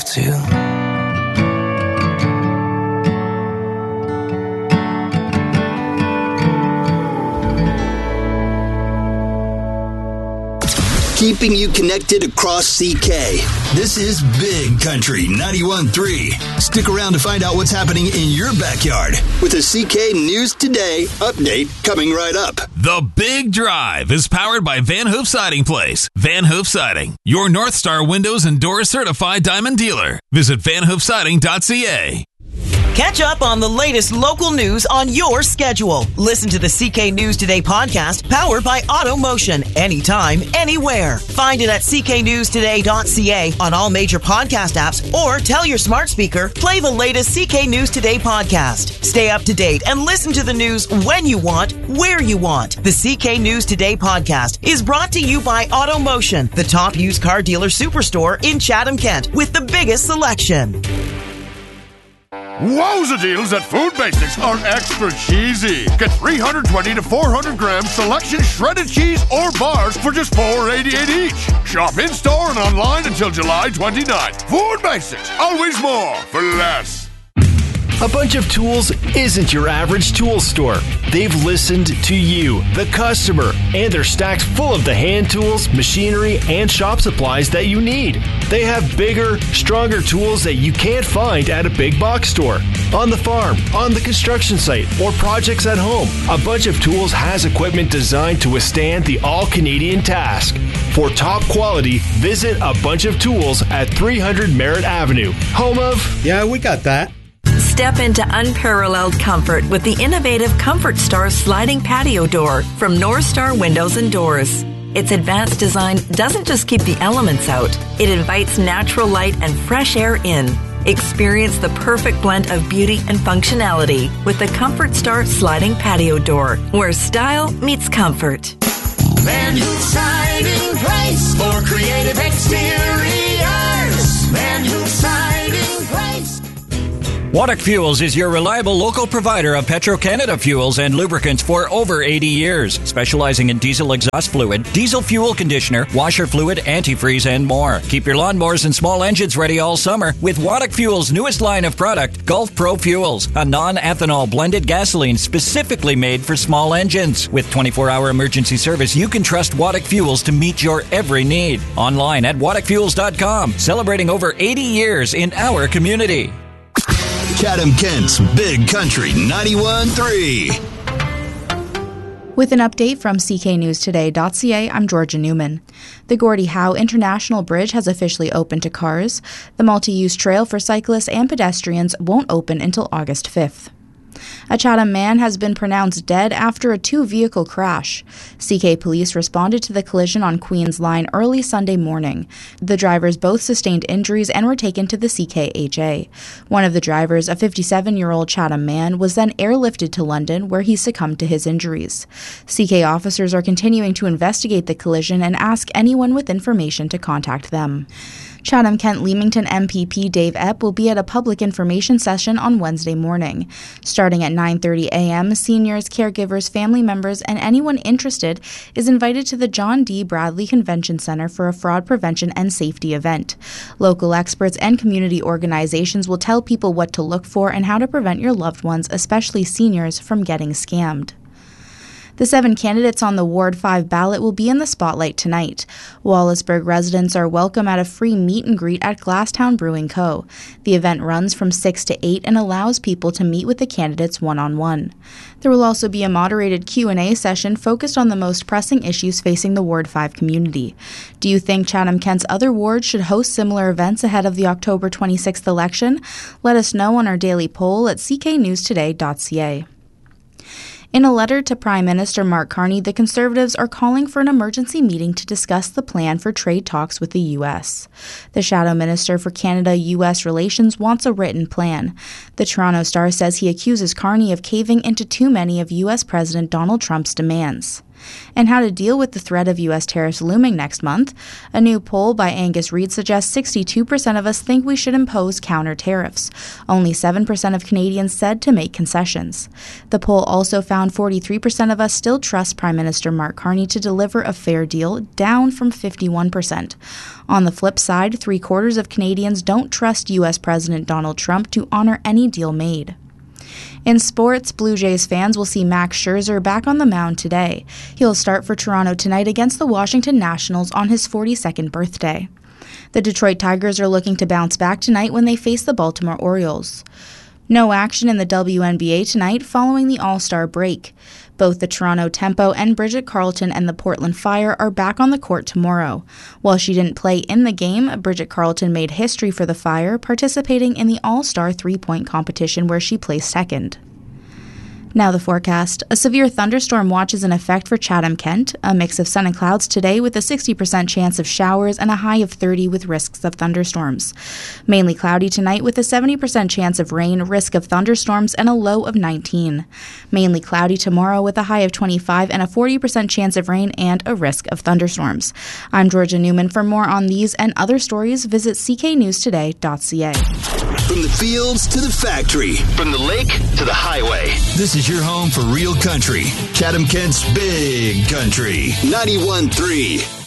have to. Keeping you connected across CK. This is Big Country 91.3. Stick around to find out what's happening in your backyard with a CK News Today update coming right up. The Big Drive is powered by Van Hoof Siding Place. Van Hoof Siding, your North Star Windows and Doors certified diamond dealer. Visit vanhoofsiding.ca. Catch up on the latest local news on your schedule. Listen to the CK News Today podcast powered by AutoMotion anytime, anywhere. Find it at cknewstoday.ca on all major podcast apps or tell your smart speaker, play the latest CK News Today podcast. Stay up to date and listen to the news when you want, where you want. The CK News Today podcast is brought to you by AutoMotion, the top used car dealer superstore in Chatham, Kent, with the biggest selection. Wowza deals at Food Basics are extra cheesy. Get 320 to 400 gram selection shredded cheese or bars for just $4.88 each. Shop in-store and online until July 29th. Food Basics, always more for less. A Bunch of Tools isn't your average tool store. They've listened to you, the customer, and they're stacked full of the hand tools, machinery, and shop supplies that you need. They have bigger, stronger tools that you can't find at a big box store. On the farm, on the construction site, or projects at home, A Bunch of Tools has equipment designed to withstand the all-Canadian task. For top quality, visit A Bunch of Tools at 300 Merritt Avenue, home of... Yeah, we got that. Step into unparalleled comfort with the innovative Comfort Star sliding patio door from North Star Windows and Doors. Its advanced design doesn't just keep the elements out, it invites natural light and fresh air in. Experience the perfect blend of beauty and functionality with the Comfort Star sliding patio door, where style meets comfort. Van Hoof Siding Place for creative exteriors. Van Hoof Siding Place. Waddock Fuels is your reliable local provider of Petro-Canada fuels and lubricants for over 80 years, specializing in diesel exhaust fluid, diesel fuel conditioner, washer fluid, antifreeze, and more. Keep your lawnmowers and small engines ready all summer with Waddock Fuels' newest line of product, Gulf Pro Fuels, a non-ethanol blended gasoline specifically made for small engines. With 24-hour emergency service, you can trust Waddock Fuels to meet your every need. Online at waddockfuels.com, celebrating over 80 years in our community. Chatham Kent's Big Country 91.3. With an update from cknewstoday.ca, I'm Georgia Newman. The Gordie Howe International Bridge has officially opened to cars. The multi-use trail for cyclists and pedestrians won't open until August 5th. A Chatham man has been pronounced dead after a two-vehicle crash. CK police responded to the collision on Queen's Line early Sunday morning. The drivers both sustained injuries and were taken to the CKHA. One of the drivers, a 57-year-old Chatham man, was then airlifted to London, where he succumbed to his injuries. CK officers are continuing to investigate the collision and ask anyone with information to contact them. Chatham-Kent-Leamington MPP Dave Epp will be at a public information session on Wednesday morning. Starting at 9:30 a.m., seniors, caregivers, family members, and anyone interested is invited to the John D. Bradley Convention Center for a fraud prevention and safety event. Local experts and community organizations will tell people what to look for and how to prevent your loved ones, especially seniors, from getting scammed. The 7 candidates on the Ward 5 ballot will be in the spotlight tonight. Wallaceburg residents are welcome at a free meet and greet at Glasstown Brewing Co. The event runs from 6 to 8 and allows people to meet with the candidates one-on-one. There will also be a moderated Q&A session focused on the most pressing issues facing the Ward 5 community. Do you think Chatham-Kent's other wards should host similar events ahead of the October 26th election? Let us know on our daily poll at cknewstoday.ca. In a letter to Prime Minister Mark Carney, the Conservatives are calling for an emergency meeting to discuss the plan for trade talks with the U.S. The Shadow Minister for Canada-U.S. Relations wants a written plan. The Toronto Star says he accuses Carney of caving into too many of U.S. President Donald Trump's demands. And how to deal with the threat of U.S. tariffs looming next month. A new poll by Angus Reid suggests 62% of us think we should impose counter tariffs. Only 7% of Canadians said to make concessions. The poll also found 43% of us still trust Prime Minister Mark Carney to deliver a fair deal, down from 51%. On the flip side, 3/4 of Canadians don't trust U.S. President Donald Trump to honor any deal made. In sports, Blue Jays fans will see Max Scherzer back on the mound today. He'll start for Toronto tonight against the Washington Nationals on his 42nd birthday. The Detroit Tigers are looking to bounce back tonight when they face the Baltimore Orioles. No action in the WNBA tonight following the All-Star break. Both the Toronto Tempo and Bridget Carleton and the Portland Fire are back on the court tomorrow. While she didn't play in the game, Bridget Carleton made history for the Fire, participating in the All-Star three-point competition where she placed second. Now the forecast. A severe thunderstorm watch is in effect for Chatham-Kent. A mix of sun and clouds today with a 60% chance of showers and a high of 30 with risks of thunderstorms. Mainly cloudy tonight with a 70% chance of rain, risk of thunderstorms, and a low of 19. Mainly cloudy tomorrow with a high of 25 and a 40% chance of rain and a risk of thunderstorms. I'm Georgia Newman. For more on these and other stories, visit cknewstoday.ca. From the fields to the factory, from the lake to the highway, this is your home for real country. Chatham-Kent's Big Country 91.3.